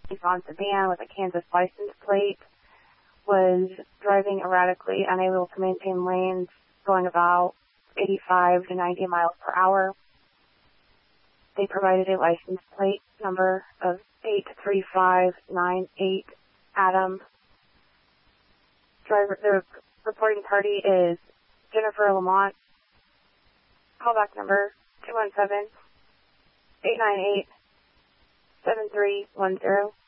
on sedan with a Kansas license plate, was driving erratically, unable to maintain lanes, going about 85 to 90 miles per hour. They provided a license plate number of 83598 Adam. The reporting party is Jennifer Lamont. Callback number 217-898-7310.